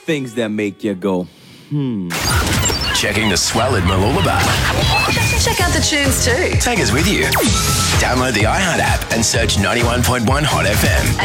Things that make you go, Checking the swell at Mooloolaba. Check out the tunes too. Take us with you. Download the iHeart app and search 91.1 Hot FM.